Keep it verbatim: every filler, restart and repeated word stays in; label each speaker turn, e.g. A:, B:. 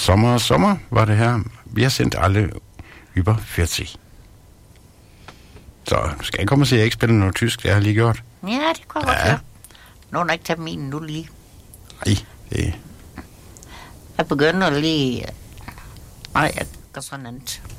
A: Sommer, sommer var det her. Vi har sendt alle über firs. Så skal jeg komme og se, at jeg ikke spiller noget tysk, det har jeg lige gjort.
B: Ja, det kunne godt være. Nogen har ikke terminen nu lige.
A: Nej, det...
B: Jeg begynder lige... Nej, jeg gør sådan andet.